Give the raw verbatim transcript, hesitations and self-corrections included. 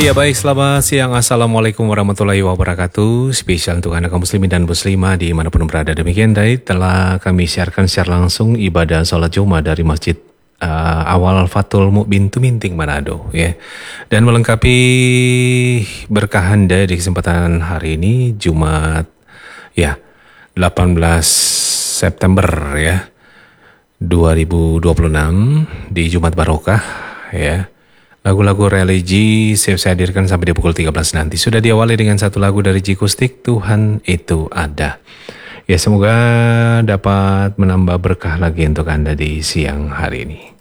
Ya baik, selamat siang. Assalamualaikum warahmatullahi wabarakatuh. Spesial untuk anak kaum muslimin dan muslimah dimanapun berada. Demikian tadi telah kami siarkan secara langsung ibadah sholat Jumat dari Masjid uh, Awal Fatul Mukmin Tuminting Manado, ya. Dan melengkapi berkah Anda di kesempatan hari ini Jumat, ya, delapan belas September ya dua ribu dua puluh enam di Jumat Barokah, ya. Lagu-lagu religi saya hadirkan sampai di pukul tiga belas nanti. Sudah diawali dengan satu lagu dari Jikustik, Tuhan Itu Ada. Ya, semoga dapat menambah berkah lagi untuk Anda di siang hari ini.